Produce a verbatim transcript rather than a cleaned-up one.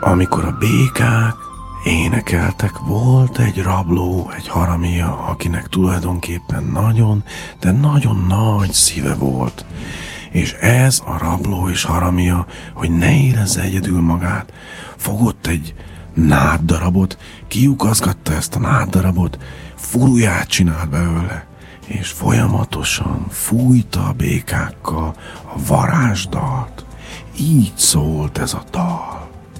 Amikor a békák énekeltek, volt egy rabló, egy haramia, akinek tulajdonképpen nagyon, de nagyon nagy szíve volt. És ez a rabló és haramia, hogy ne érezze egyedül magát, fogott egy náddarabot, kiukaszgatta ezt a náddarabot, furuját csinált belőle, és folyamatosan fújta a békákkal a varázsdalt. Így szólt ez a dal.